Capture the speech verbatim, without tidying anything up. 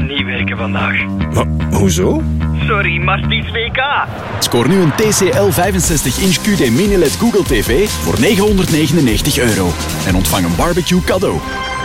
niet werken vandaag. Maar, hoezo? Sorry, maar het is W K. Scoor nu een T C L vijfenzestig inch Q D Mini L E D Google T V voor negenhonderdnegenennegentig euro. En ontvang een barbecue cadeau.